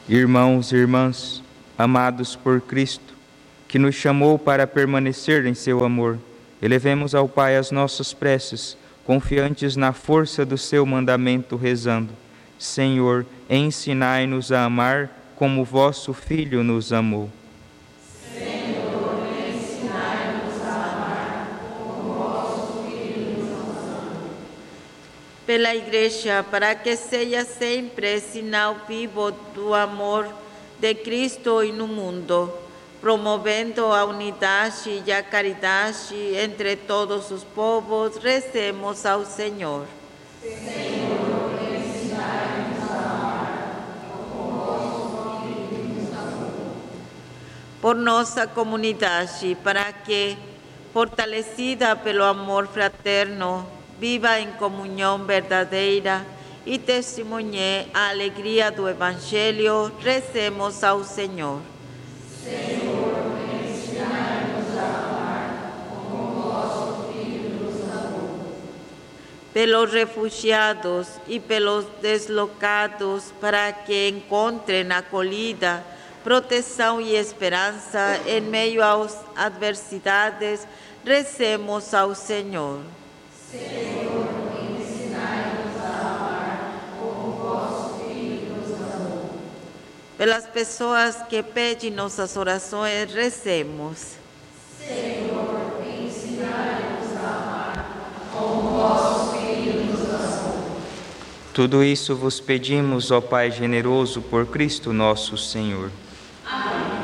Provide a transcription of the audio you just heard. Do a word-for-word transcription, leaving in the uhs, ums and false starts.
Irmãos e irmãs, amados por Cristo, que nos chamou para permanecer em seu amor, elevemos ao Pai as nossas preces, confiantes na força do seu mandamento, rezando: Senhor, ensinai-nos a amar como vosso Filho nos amou. Senhor, ensinai-nos a amar como vosso Filho nos amou. Pela Igreja, para que seja sempre sinal vivo do amor de Cristo no mundo, promovendo a unidade e a caridade entre todos os povos, recemos ao Senhor. Senhor, ensinai-nos a amar como vosso Filho nos amou. Por nossa comunidade, para que, fortalecida pelo amor fraterno, viva em comunhão verdadeira e testemunhe a alegria do Evangelho, recemos ao Senhor. Senhor, ensinai-nos a amar como vosso Filho nos amou. Pelos refugiados e pelos deslocados, para que encontrem acolhida, proteção e esperança em meio às adversidades, recemos ao Senhor. Senhor, ensinai-nos a amar como vosso Filho nos amou. Pelas pessoas que pedem nossas orações, recemos. Senhor, ensinai-nos a amar como vosso Filho nos amou. Tudo isso vos pedimos, ó Pai generoso, por Cristo nosso Senhor.